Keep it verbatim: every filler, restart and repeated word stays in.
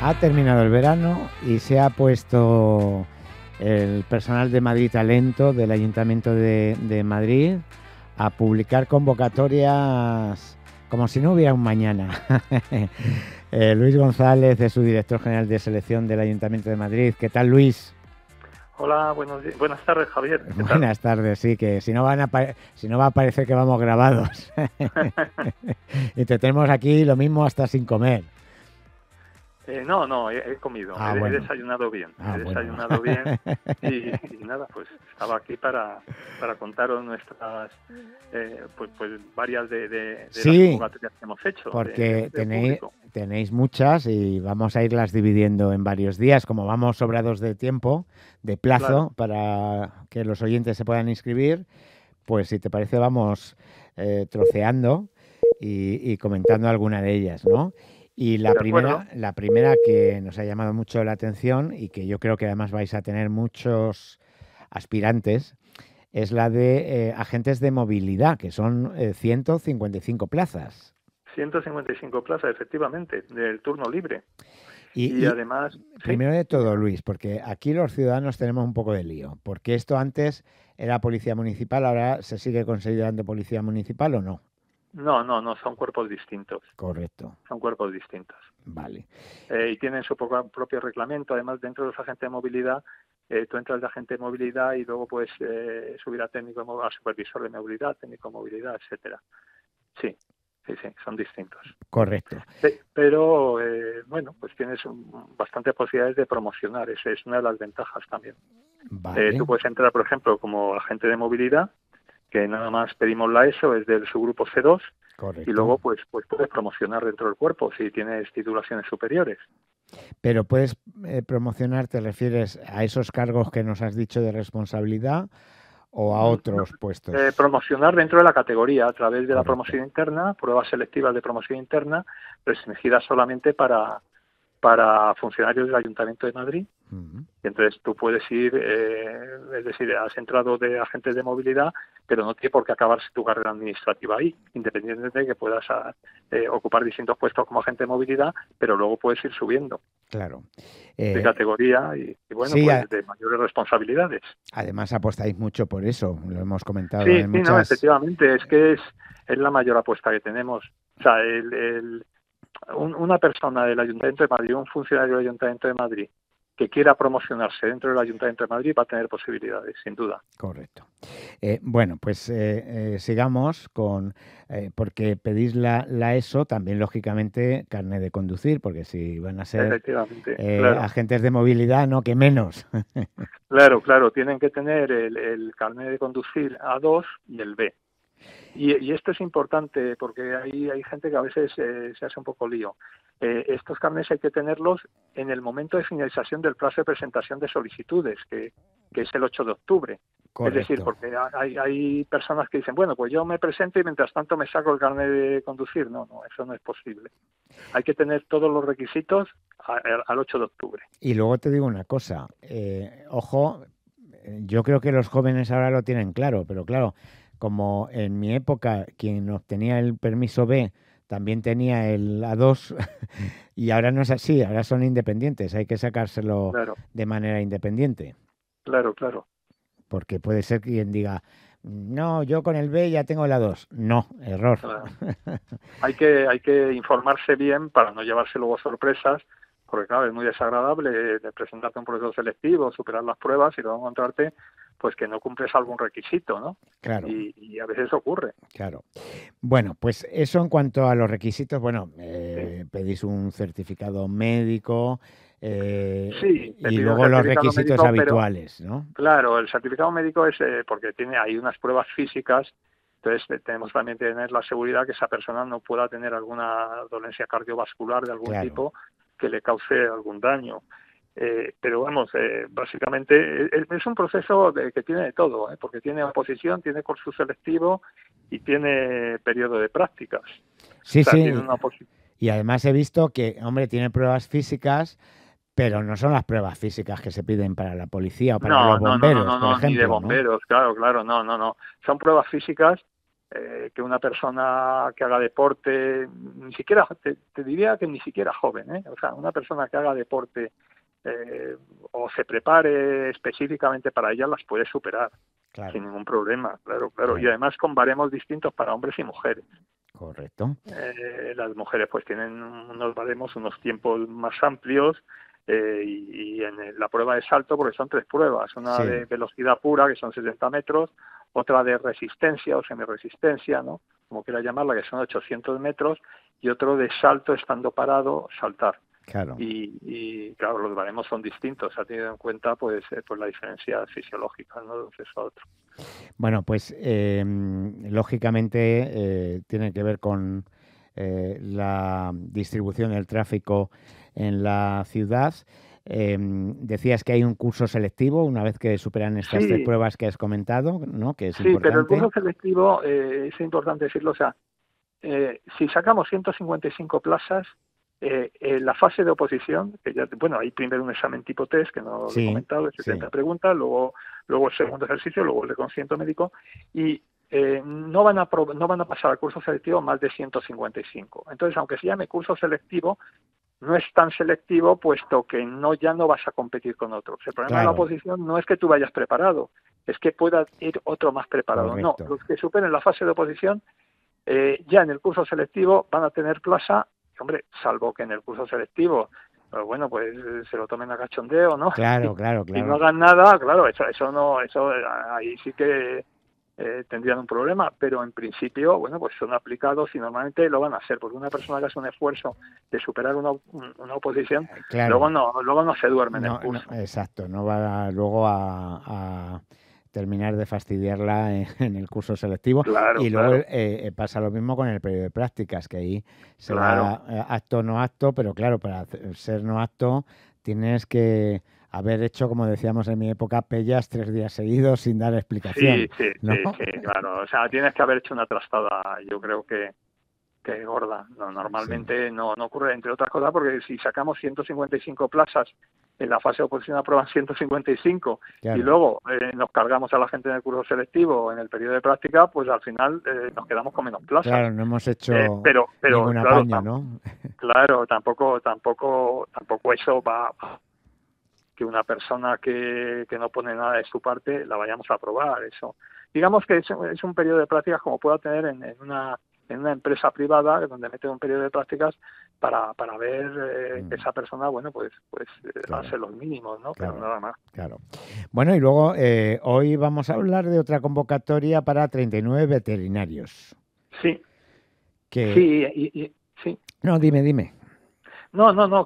Ha terminado el verano y se ha puesto el personal de Madrid Talento del Ayuntamiento de, de Madrid a publicar convocatorias como si no hubiera un mañana. eh, Luis González es su director general de selección del Ayuntamiento de Madrid. ¿Qué tal, Luis? Hola, buenos días. Buenas tardes, Javier. ¿Qué Buenas tal? tardes, sí, que si no van a si no va a parecer que vamos grabados. Y te tenemos aquí lo mismo hasta sin comer. Eh, no, no, he, he comido, Ah, he, bueno. he desayunado bien, Ah, he bueno. desayunado bien y, y nada, pues estaba aquí para, para contaros nuestras, eh, pues, pues varias de, de, de Sí, las convocatorias que hemos hecho. Porque de, de tenéis, público. tenéis muchas y vamos a irlas dividiendo en varios días, como vamos sobrados de tiempo, de plazo, Claro. para que los oyentes se puedan inscribir, pues si te parece vamos eh, troceando y, y comentando alguna de ellas, ¿no? Y la De acuerdo. primera, la primera que nos ha llamado mucho la atención y que yo creo que además vais a tener muchos aspirantes es la de eh, agentes de movilidad, que son eh, ciento cincuenta y cinco plazas. ciento cincuenta y cinco plazas, efectivamente, del turno libre. Y, Y y además, primero sí, de dime. todo, Luis, porque aquí los ciudadanos tenemos un poco de lío, porque esto antes era policía municipal, ahora se sigue considerando policía municipal o no. No, no, no, son cuerpos distintos, Correcto, son cuerpos distintos. vale. Eh, y tienen su propio, propio reglamento. Además, dentro de los agentes de movilidad, eh, tú entras de agente de movilidad y luego puedes eh, subir a técnico, a supervisor de movilidad, técnico de movilidad, etcétera. Sí, sí, sí, son distintos. Correcto. Sí, pero, eh, bueno, pues tienes un, bastantes posibilidades de promocionar. Esa es una de las ventajas también. Vale. Eh, tú puedes entrar, por ejemplo, como agente de movilidad, que nada más pedimos la ESO, es del subgrupo C dos, Correcto. y luego pues, pues puedes promocionar dentro del cuerpo si tienes titulaciones superiores. Pero puedes eh, promocionar, ¿te refieres a esos cargos que nos has dicho de responsabilidad o a otros puestos? Eh, promocionar dentro de la categoría a través de Correcto. la promoción interna, pruebas selectivas de promoción interna, restringidas solamente para, para funcionarios del Ayuntamiento de Madrid. Uh-huh. Y entonces tú puedes ir, eh, es decir, has entrado de agentes de movilidad, pero no tiene por qué acabarse tu carrera administrativa ahí, independientemente de que puedas eh, ocupar distintos puestos como agente de movilidad, pero luego puedes ir subiendo. Claro. De Eh, categoría y, y bueno, sí, pues a- de mayores responsabilidades. además apostáis mucho por eso, lo hemos comentado Sí, en sí, no, muchas... efectivamente, es que es, es la mayor apuesta que tenemos. O sea, el, el, un, una persona del Ayuntamiento de Madrid, un funcionario del Ayuntamiento de Madrid, que quiera promocionarse dentro del Ayuntamiento de Madrid va a tener posibilidades, sin duda. Correcto. Eh, bueno, pues eh, eh, sigamos con, eh, porque pedís la, la ESO, también lógicamente carnet de conducir, porque si van a ser Efectivamente, eh, claro. agentes de movilidad, no, que menos. Claro, claro, tienen que tener el, el carnet de conducir A dos y el B. Y, y esto es importante porque hay, hay gente que a veces eh, se hace un poco lío. Eh, estos carnets hay que tenerlos en el momento de finalización del plazo de presentación de solicitudes, que, que es el ocho de octubre. Correcto. Es decir, porque hay, hay personas que dicen, bueno, pues yo me presento y mientras tanto me saco el carnet de conducir. No, no, eso no es posible. Hay que tener todos los requisitos a, a, al ocho de octubre. Y luego te digo una cosa, eh, ojo, yo creo que los jóvenes ahora lo tienen claro, pero claro, como en mi época quien obtenía el permiso B también tenía el A dos y ahora no es así, ahora son independientes, hay que sacárselo Claro. de manera independiente. Claro, claro. Porque puede ser quien diga, no, yo con el B ya tengo el A dos. No, error. Claro. hay que hay que informarse bien para no llevarse luego sorpresas, porque claro, es muy desagradable de presentarte un proceso selectivo, superar las pruebas y luego encontrarte pues que no cumples algún requisito, ¿no? Claro. Y, y a veces ocurre. Claro. Bueno, pues eso en cuanto a los requisitos, bueno, eh, Sí. pedís un certificado médico eh, Sí, y luego los requisitos médico, habituales, pero, ¿no? Claro, el certificado médico es eh, porque tiene hay unas pruebas físicas, entonces eh, tenemos también que tener la seguridad que esa persona no pueda tener alguna dolencia cardiovascular de algún Claro. tipo que le cause algún daño. Eh, pero vamos, eh, básicamente es, es un proceso de, que tiene de todo, ¿eh? Porque tiene oposición, tiene curso selectivo y tiene periodo de prácticas. Sí, o sea, sí. Tiene una y además he visto que, hombre, tiene pruebas físicas, pero no son las pruebas físicas que se piden para la policía o para no, los bomberos, no, no, no, por no, ejemplo, ni de bomberos, ¿no? claro, claro, no, no, no. Son pruebas físicas eh, que una persona que haga deporte, ni siquiera, te, te diría que ni siquiera joven, ¿eh? O sea, una persona que haga deporte eh, o se prepare específicamente para ella las puede superar. Claro. Sin ningún problema, claro, claro, claro. Y además con baremos distintos para hombres y mujeres. Correcto. Eh, las mujeres pues tienen unos baremos, unos tiempos más amplios, eh, y, y en la prueba de salto, porque son tres pruebas, una sí. de velocidad pura, que son setenta metros, otra de resistencia o semiresistencia, ¿no? Como quiera llamarla, que son ochocientos metros, y otro de salto estando parado, saltar. Claro. Y, y claro, los baremos son distintos, ha tenido en cuenta pues, eh, pues la diferencia fisiológica, ¿no? De un sexo a otro. Bueno, pues eh, lógicamente eh, tiene que ver con eh, la distribución del tráfico en la ciudad. Eh, decías que hay un curso selectivo una vez que superan estas sí. tres pruebas que has comentado, ¿no? Que es sí, importante. Pero el curso selectivo eh, es importante decirlo, o sea, eh, si sacamos ciento cincuenta y cinco plazas, Eh, en la fase de oposición, que ya, bueno, hay primero un examen tipo test, que no sí, lo he comentado, de setenta sí. preguntas, luego luego el segundo ejercicio, luego el de consciente médico, y eh, no van a pro, no van a pasar al curso selectivo más de ciento cincuenta y cinco. Entonces, aunque se llame curso selectivo, no es tan selectivo, puesto que no ya no vas a competir con otros. El problema claro. de la oposición no es que tú vayas preparado, es que pueda ir otro más preparado. Correcto. No, los que superen la fase de oposición, eh, ya en el curso selectivo van a tener plaza. Hombre, salvo que en el curso selectivo, pues bueno, pues se lo tomen a cachondeo, ¿no? Claro, claro, claro. Y no hagan nada, claro, eso, eso no, eso ahí sí que eh, tendrían un problema, pero en principio, bueno, pues son aplicados y normalmente lo van a hacer, porque una persona que hace un esfuerzo de superar una, una oposición, claro. luego no, luego no se duerme en no, el curso. No, exacto, no va luego a, a terminar de fastidiarla en, en el curso selectivo. Claro, y luego claro. eh, pasa lo mismo con el periodo de prácticas, que ahí se claro. va acto no acto, pero claro, para ser no acto tienes que haber hecho, como decíamos en mi época, pellas tres días seguidos sin dar explicación. Sí, sí, ¿no? sí, sí, claro. O sea, tienes que haber hecho una trastada, yo creo que que gorda. No, normalmente sí. no, no ocurre, entre otras cosas, porque si sacamos ciento cincuenta y cinco plazas en la fase de oposición aprueban ciento cincuenta y cinco claro. y luego eh, nos cargamos a la gente en el curso selectivo en el periodo de práctica, pues al final eh, nos quedamos con menos plazas. Claro, no hemos hecho eh, pero, pero, ningún claro, apaño, ¿no? Claro, tampoco, tampoco, tampoco eso va que una persona que, que no pone nada de su parte la vayamos a aprobar. Eso, digamos que es, es un periodo de prácticas como pueda tener en, en una en una empresa privada donde mete un periodo de prácticas para, para ver eh, que esa persona, bueno, pues pues claro. hace los mínimos, ¿no? Claro, pero nada más. Claro. Bueno, y luego eh, hoy vamos a hablar de otra convocatoria para treinta y nueve veterinarios. Sí. Que... Sí, y, y, sí. No, dime, dime. No, no, no.